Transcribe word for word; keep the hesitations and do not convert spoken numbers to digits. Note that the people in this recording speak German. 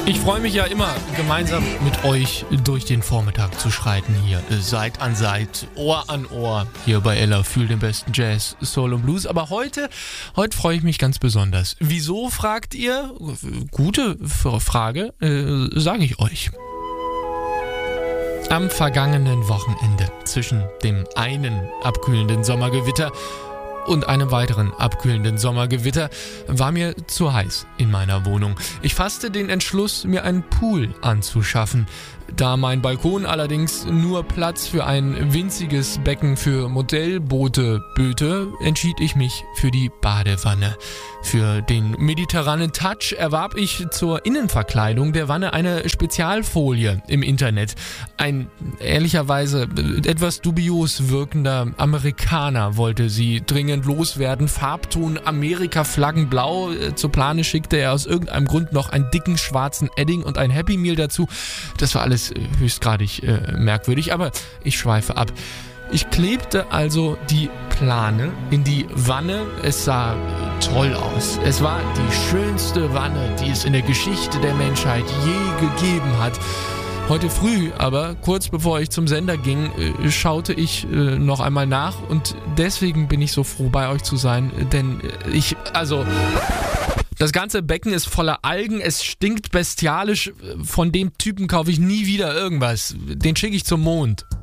Ich freue mich ja immer, gemeinsam mit euch durch den Vormittag zu schreiten hier. Seit an Seit, Ohr an Ohr, hier bei Ella, fühl den besten Jazz, Soul und Blues. Aber heute, heute freue ich mich ganz besonders. Wieso, fragt ihr? Gute Frage, äh, sage ich euch. Am vergangenen Wochenende zwischen dem einen abkühlenden Sommergewitter und einem weiteren abkühlenden Sommergewitter war mir zu heiß in meiner Wohnung. Ich fasste den Entschluss, mir einen Pool anzuschaffen. Da mein Balkon allerdings nur Platz für ein winziges Becken für Modellboote böte, entschied ich mich für die Badewanne. Für den mediterranen Touch erwarb ich zur Innenverkleidung der Wanne eine Spezialfolie im Internet. Ein ehrlicherweise etwas dubios wirkender Amerikaner wollte sie dringend loswerden. Farbton Amerika-Flaggenblau. Zur Plane schickte er aus irgendeinem Grund noch einen dicken schwarzen Edding und ein Happy Meal dazu. Das war alles höchstgradig äh, merkwürdig, aber ich schweife ab. Ich klebte also die Plane in die Wanne. Es sah toll aus. Es war die schönste Wanne, die es in der Geschichte der Menschheit je gegeben hat. Heute früh, aber kurz bevor ich zum Sender ging, äh, schaute ich äh, noch einmal nach und deswegen bin ich so froh, bei euch zu sein, denn ich, also... Das ganze Becken ist voller Algen, es stinkt bestialisch. Von dem Typen kaufe ich nie wieder irgendwas. Den schicke ich zum Mond.